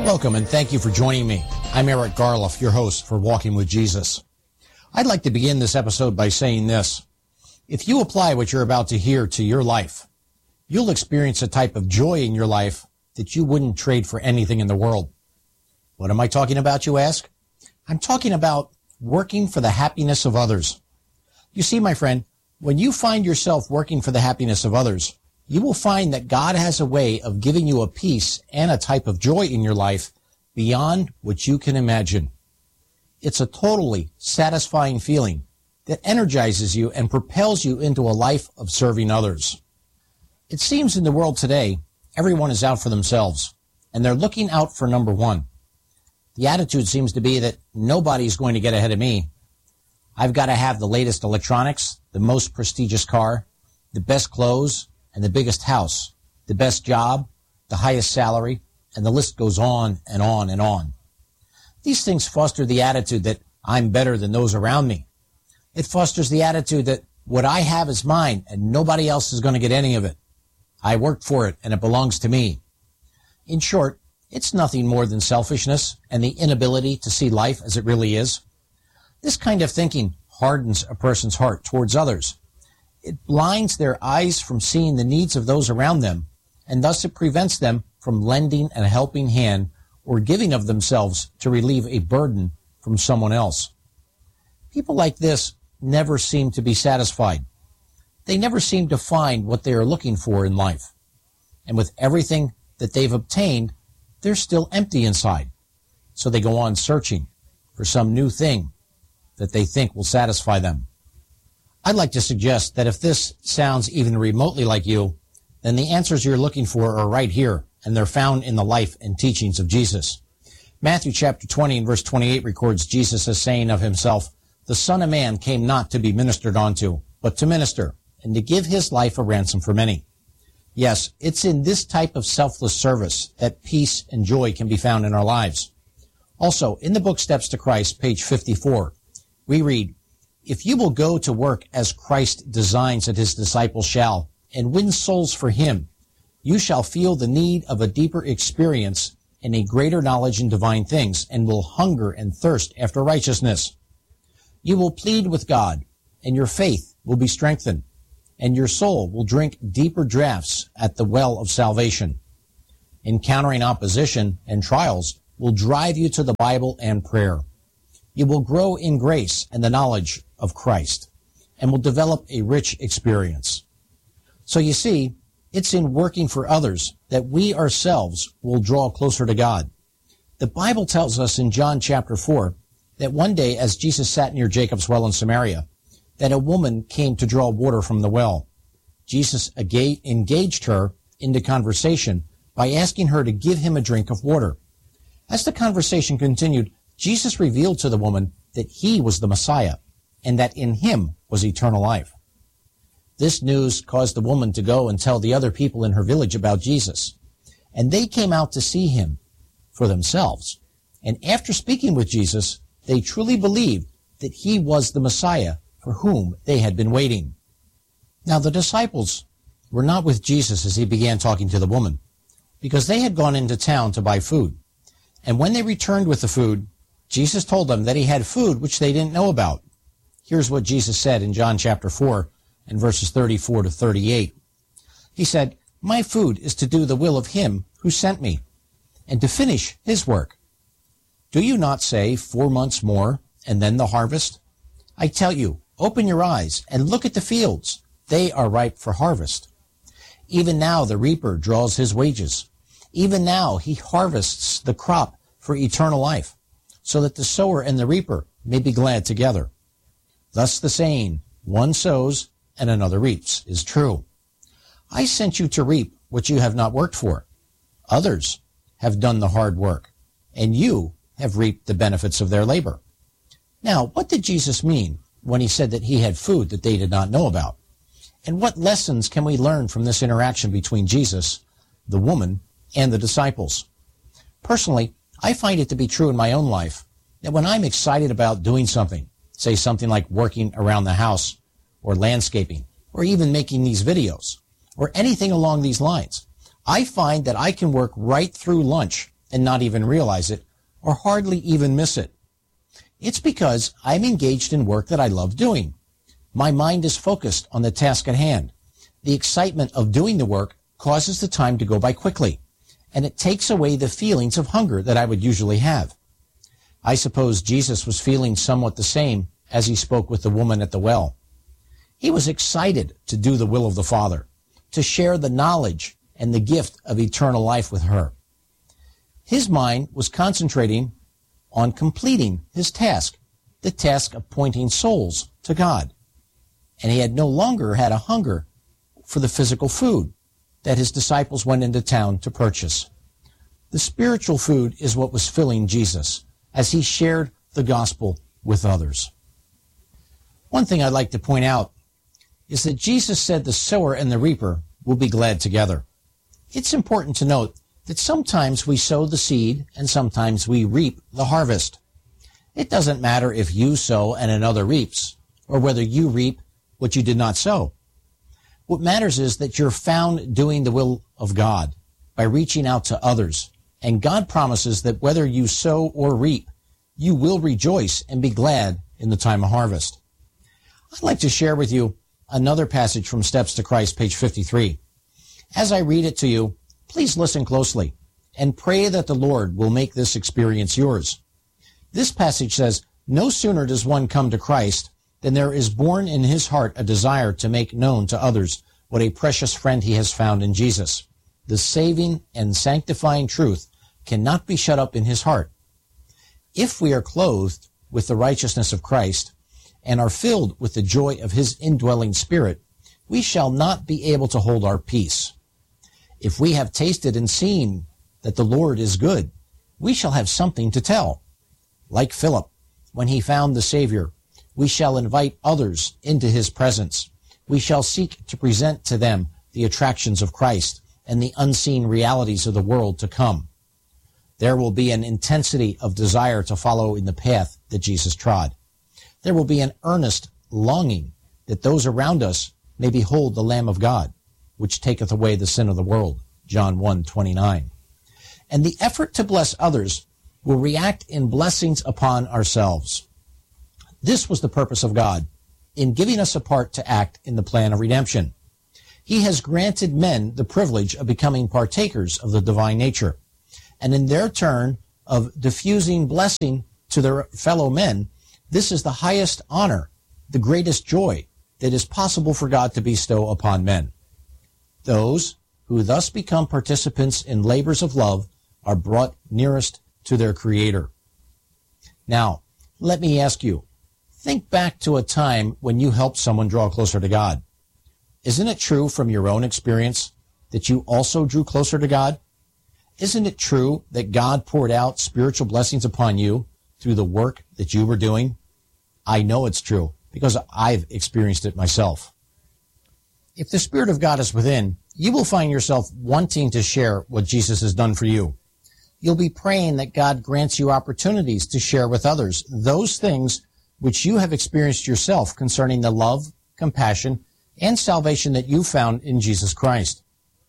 Welcome and thank you for joining me. I'm Eric Garloff, your host for Walking with Jesus. I'd like to begin this episode by saying this. If you apply what you're about to hear to your life, you'll experience a type of joy in your life that you wouldn't trade for anything in the world. What am I talking about, you ask? I'm talking about working for the happiness of others. You see, my friend, when you find yourself working for the happiness of others, you will find that God has a way of giving you a peace and a type of joy in your life beyond what you can imagine. It's a totally satisfying feeling that energizes you and propels you into a life of serving others. It seems in the world today, everyone is out for themselves, and they're looking out for number one. The attitude seems to be that nobody's going to get ahead of me. I've got to have the latest electronics, the most prestigious car, the best clothes, and the biggest house, the best job, the highest salary, and the list goes on and on and on. These things foster the attitude that I'm better than those around me. It fosters the attitude that what I have is mine and nobody else is going to get any of it. I worked for it and it belongs to me. In short, it's nothing more than selfishness and the inability to see life as it really is. This kind of thinking hardens a person's heart towards others. It blinds their eyes from seeing the needs of those around them, and thus it prevents them from lending a helping hand or giving of themselves to relieve a burden from someone else. People like this never seem to be satisfied. They never seem to find what they are looking for in life. And with everything that they've obtained, they're still empty inside. So they go on searching for some new thing that they think will satisfy them. I'd like to suggest that if this sounds even remotely like you, then the answers you're looking for are right here, and they're found in the life and teachings of Jesus. Matthew chapter 20 and verse 28 records Jesus as saying of himself, "The Son of Man came not to be ministered unto, but to minister, and to give his life a ransom for many." Yes, it's in this type of selfless service that peace and joy can be found in our lives. Also, in the book Steps to Christ, page 54, we read, "If you will go to work as Christ designs that his disciples shall, and win souls for him, you shall feel the need of a deeper experience and a greater knowledge in divine things, and will hunger and thirst after righteousness. You will plead with God, and your faith will be strengthened, and your soul will drink deeper draughts at the well of salvation. Encountering opposition and trials will drive you to the Bible and prayer. You will grow in grace and the knowledge of Christ, and will develop a rich experience." So you see, it's in working for others that we ourselves will draw closer to God. The Bible tells us in John chapter 4 that one day as Jesus sat near Jacob's well in Samaria, that a woman came to draw water from the well. Jesus engaged her into conversation by asking her to give him a drink of water. As the conversation continued, Jesus revealed to the woman that he was the Messiah and that in him was eternal life. This news caused the woman to go and tell the other people in her village about Jesus, and they came out to see him for themselves. And after speaking with Jesus, they truly believed that he was the Messiah for whom they had been waiting. Now the disciples were not with Jesus as he began talking to the woman, because they had gone into town to buy food. And when they returned with the food, Jesus told them that he had food which they didn't know about. Here's what Jesus said in John chapter 4 and verses 34 to 38. He said, "My food is to do the will of him who sent me, and to finish his work. Do you not say 4 months more, and then the harvest? I tell you, open your eyes and look at the fields. They are ripe for harvest. Even now the reaper draws his wages. Even now he harvests the crop for eternal life, so that the sower and the reaper may be glad together. Thus the saying, one sows and another reaps, is true. I sent you to reap what you have not worked for. Others have done the hard work, and you have reaped the benefits of their labor." Now, what did Jesus mean when he said that he had food that they did not know about? And what lessons can we learn from this interaction between Jesus, the woman, and the disciples? Personally, I find it to be true in my own life that when I'm excited about doing something, say something like working around the house or landscaping or even making these videos or anything along these lines, I find that I can work right through lunch and not even realize it, or hardly even miss it. It's because I'm engaged in work that I love doing. My mind is focused on the task at hand. The excitement of doing the work causes the time to go by quickly, and it takes away the feelings of hunger that I would usually have. I suppose Jesus was feeling somewhat the same as he spoke with the woman at the well. He was excited to do the will of the Father, to share the knowledge and the gift of eternal life with her. His mind was concentrating on completing his task, the task of pointing souls to God. And he had no longer had a hunger for the physical food that his disciples went into town to purchase. The spiritual food is what was filling Jesus as he shared the gospel with others. One thing I'd like to point out is that Jesus said the sower and the reaper will be glad together. It's important to note that sometimes we sow the seed and sometimes we reap the harvest. It doesn't matter if you sow and another reaps, or whether you reap what you did not sow. What matters is that you're found doing the will of God by reaching out to others. And God promises that whether you sow or reap, you will rejoice and be glad in the time of harvest. I'd like to share with you another passage from Steps to Christ, page 53. As I read it to you, please listen closely and pray that the Lord will make this experience yours. This passage says, "No sooner does one come to Christ than there is born in his heart a desire to make known to others what a precious friend he has found in Jesus. The saving and sanctifying truth cannot be shut up in his heart. If we are clothed with the righteousness of Christ and are filled with the joy of his indwelling Spirit, we shall not be able to hold our peace. If we have tasted and seen that the Lord is good, we shall have something to tell. Like Philip, when he found the Savior, we shall invite others into his presence. We shall seek to present to them the attractions of Christ and the unseen realities of the world to come. There will be an intensity of desire to follow in the path that Jesus trod. There will be an earnest longing that those around us may behold the Lamb of God, which taketh away the sin of the world, John 1:29. And the effort to bless others will react in blessings upon ourselves. This was the purpose of God in giving us a part to act in the plan of redemption. He has granted men the privilege of becoming partakers of the divine nature, and in their turn of diffusing blessing to their fellow men. This is the highest honor, the greatest joy that is possible for God to bestow upon men. Those who thus become participants in labors of love are brought nearest to their Creator. Now, let me ask you, think back to a time when you helped someone draw closer to God. Isn't it true from your own experience that you also drew closer to God? Isn't it true that God poured out spiritual blessings upon you through the work that you were doing? I know it's true because I've experienced it myself. If the Spirit of God is within, you will find yourself wanting to share what Jesus has done for you. You'll be praying that God grants you opportunities to share with others those things which you have experienced yourself concerning the love, compassion, and salvation that you found in Jesus Christ.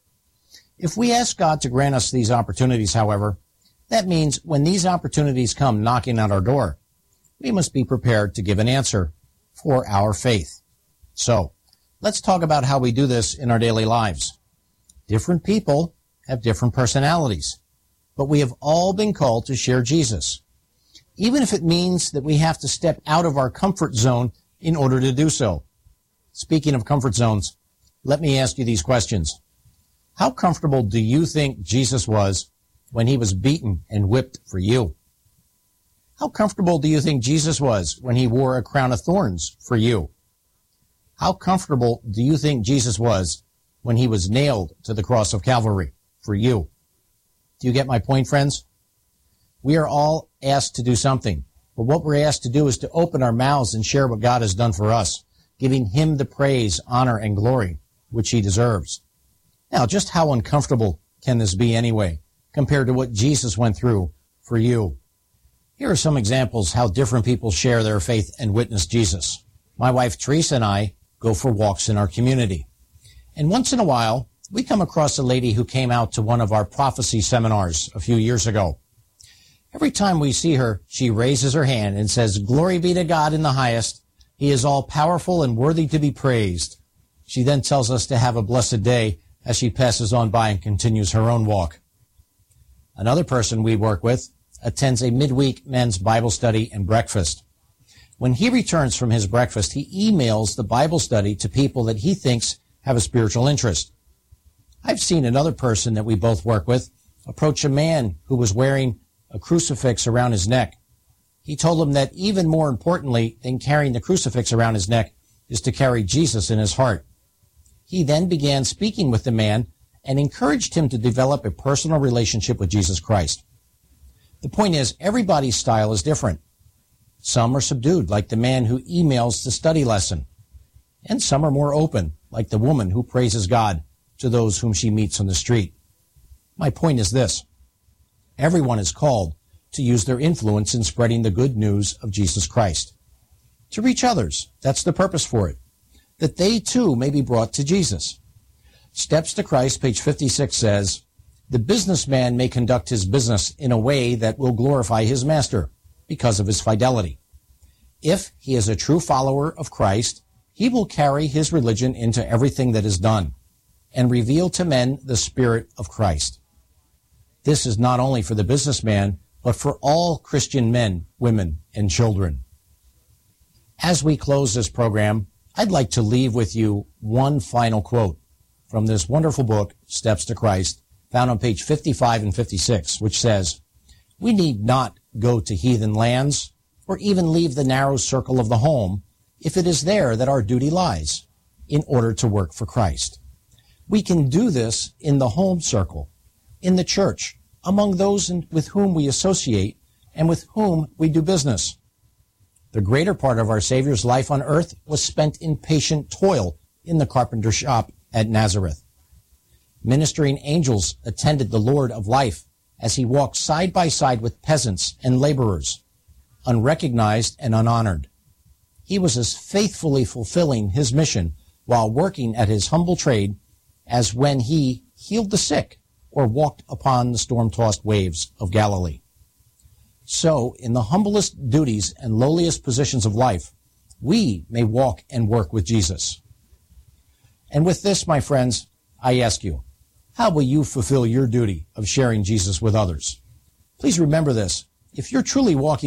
If we ask God to grant us these opportunities, however, that means when these opportunities come knocking at our door, we must be prepared to give an answer for our faith. So, let's talk about how we do this in our daily lives. Different people have different personalities, but we have all been called to share Jesus, even if it means that we have to step out of our comfort zone in order to do so. Speaking of comfort zones, let me ask you these questions. How comfortable do you think Jesus was when he was beaten and whipped for you? How comfortable do you think Jesus was when he wore a crown of thorns for you? How comfortable do you think Jesus was when he was nailed to the cross of Calvary for you? Do you get my point, friends? We are all asked to do something, but what we're asked to do is to open our mouths and share what God has done for us, giving him the praise, honor, and glory which he deserves. Now, just how uncomfortable can this be anyway, compared to what Jesus went through for you? Here are some examples how different people share their faith and witness Jesus. My wife Teresa and I go for walks in our community. And once in a while, We come across a lady who came out to one of our prophecy seminars a few years ago. Every time we see her, she raises her hand and says, "Glory be to God in the highest. He is all powerful and worthy to be praised." She then tells us to have a blessed day as she passes on by and continues her own walk. Another person we work with attends a midweek men's Bible study and breakfast. When he returns from his breakfast, he emails the Bible study to people that he thinks have a spiritual interest. I've seen another person that we both work with approach a man who was wearing a crucifix around his neck. He told him that even more importantly than carrying the crucifix around his neck is to carry Jesus in his heart. He then began speaking with the man and encouraged him to develop a personal relationship with Jesus Christ. The point is, everybody's style is different. Some are subdued, like the man who emails the study lesson. And some are more open, like the woman who praises God to those whom she meets on the street. My point is this. Everyone is called to use their influence in spreading the good news of Jesus Christ. To reach others, that's the purpose for it, that they too may be brought to Jesus. Steps to Christ, page 56 says, "The businessman may conduct his business in a way that will glorify his master because of his fidelity. If he is a true follower of Christ, he will carry his religion into everything that is done and reveal to men the Spirit of Christ." This is not only for the businessman, but for all Christian men, women, and children. As we close this program, I'd like to leave with you one final quote from this wonderful book, Steps to Christ, found on page 55 and 56, which says, "We need not go to heathen lands or even leave the narrow circle of the home if it is there that our duty lies in order to work for Christ. We can do this in the home circle, in the church, among those with whom we associate and with whom we do business. The greater part of our Savior's life on earth was spent in patient toil in the carpenter shop at Nazareth. Ministering angels attended the Lord of life as he walked side by side with peasants and laborers, unrecognized and unhonored. He was as faithfully fulfilling his mission while working at his humble trade as when he healed the sick or walked upon the storm-tossed waves of Galilee. So, in the humblest duties and lowliest positions of life, we may walk and work with Jesus. And with this, my friends, I ask you, how will you fulfill your duty of sharing Jesus with others? Please remember this. If you're truly walking